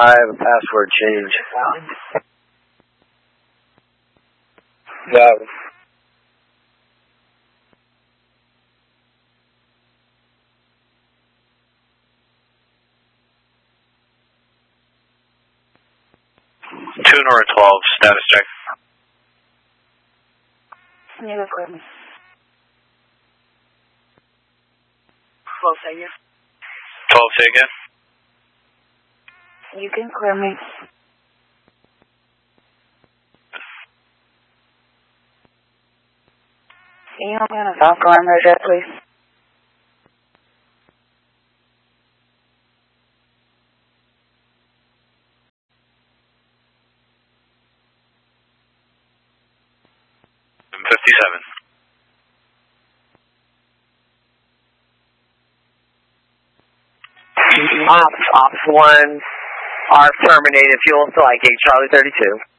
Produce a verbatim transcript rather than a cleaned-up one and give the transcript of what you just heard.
five, a password change. Yeah. Two Nora twelve, status check. Can you go clear me? twelve, say again. twelve, say again. You can clear me. Can you help me on a Falcon alarm radar, please? fifty-seven. Ops, Ops one, are terminated. Fuel still like eight Charlie thirty-two.